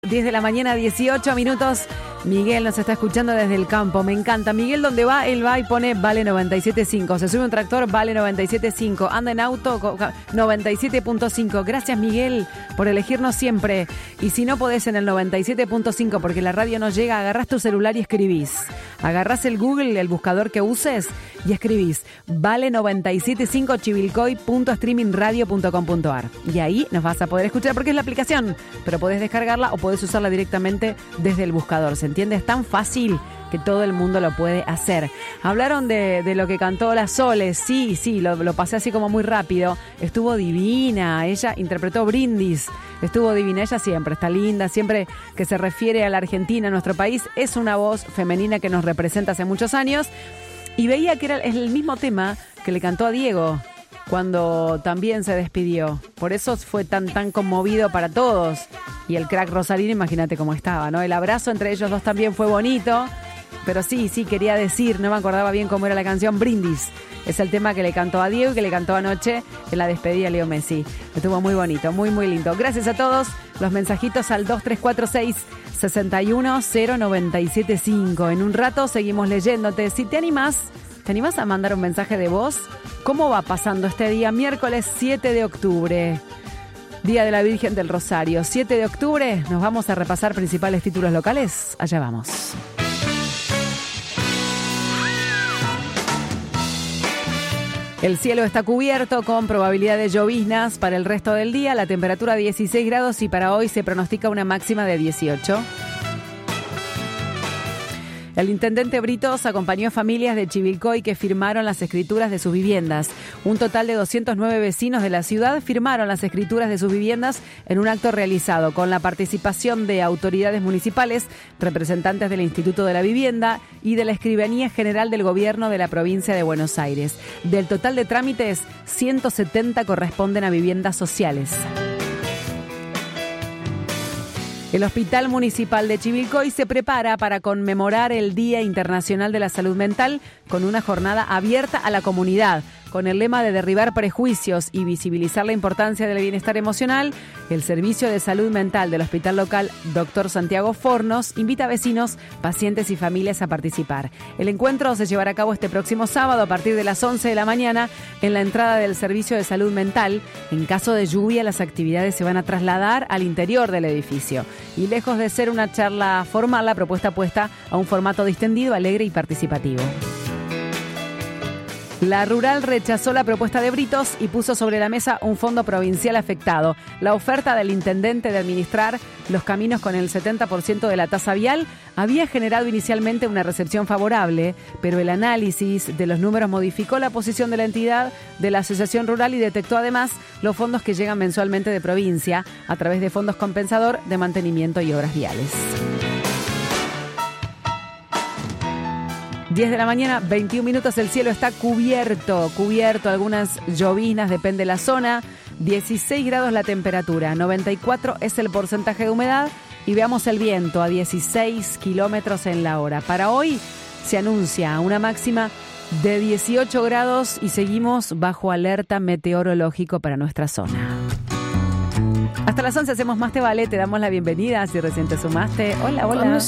10 de la mañana, 18 minutos. Miguel nos está escuchando desde el campo, me encanta. Miguel, donde va, él va y pone Vale 97.5. Se sube un tractor, Vale 97.5. Anda en auto, 97.5. Gracias, Miguel, por elegirnos siempre. Y si no podés en el 97.5 porque la radio no llega, agarrás tu celular y escribís. Agarrás el Google, el buscador que uses, y escribís Vale 97.5 chivilcoy.streamingradio.com.ar. Y ahí nos vas a poder escuchar porque es la aplicación, pero podés descargarla o podés usarla directamente desde el buscador. ¿Se entiende? Es tan fácil que todo el mundo lo puede hacer. Hablaron de lo que cantó la Sole. Sí, lo pasé así como muy rápido. Estuvo divina. Ella interpretó Brindis. Estuvo divina. Ella siempre está linda. Siempre que se refiere a la Argentina, a nuestro país, es una voz femenina que nos representa hace muchos años. Y veía que es el mismo tema que le cantó a Diego cuando también se despidió. Por eso fue tan conmovido para todos. Y el crack Rosarino, imagínate cómo estaba, ¿no? El abrazo entre ellos dos también fue bonito. Pero sí, quería decir, no me acordaba bien cómo era la canción, Brindis. Es el tema que le cantó a Diego y que le cantó anoche en la despedida a Leo Messi. Estuvo muy bonito, muy lindo. Gracias a todos. Los mensajitos al 2346-61097.5. En un rato seguimos leyéndote. Si te animás a mandar un mensaje de voz, ¿cómo va pasando este día? Miércoles 7 de octubre. Día de la Virgen del Rosario. 7 de octubre, nos vamos a repasar principales títulos locales. Allá vamos. El cielo está cubierto con probabilidad de lloviznas para el resto del día. La temperatura 16 grados y para hoy se pronostica una máxima de 18. El intendente Britos acompañó a familias de Chivilcoy que firmaron las escrituras de sus viviendas. Un total de 209 vecinos de la ciudad firmaron las escrituras de sus viviendas en un acto realizado con la participación de autoridades municipales, representantes del Instituto de la Vivienda y de la Escribanía General del Gobierno de la provincia de Buenos Aires. Del total de trámites, 170 corresponden a viviendas sociales. El Hospital Municipal de Chivilcoy se prepara para conmemorar el Día Internacional de la Salud Mental con una jornada abierta a la comunidad. Con el lema de derribar prejuicios y visibilizar la importancia del bienestar emocional, el Servicio de Salud Mental del Hospital Local Dr. Santiago Fornos invita a vecinos, pacientes y familias a participar. El encuentro se llevará a cabo este próximo sábado a partir de las 11 de la mañana en la entrada del Servicio de Salud Mental. En caso de lluvia, las actividades se van a trasladar al interior del edificio. Y lejos de ser una charla formal, la propuesta apuesta a un formato distendido, alegre y participativo. La Rural rechazó la propuesta de Britos y puso sobre la mesa un fondo provincial afectado. La oferta del intendente de administrar los caminos con el 70% de la tasa vial había generado inicialmente una recepción favorable, pero el análisis de los números modificó la posición de la entidad de la Asociación Rural y detectó además los fondos que llegan mensualmente de provincia a través de fondos compensador de mantenimiento y obras viales. 10 de la mañana, 21 minutos, el cielo está cubierto, algunas lloviznas, depende de la zona, 16 grados la temperatura, 94 es el porcentaje de humedad y veamos el viento a 16 kilómetros en la hora. Para hoy se anuncia una máxima de 18 grados y seguimos bajo alerta meteorológico para nuestra zona. Hasta las 11 hacemos Más Te Vale, te damos la bienvenida si recién te sumaste. Hola.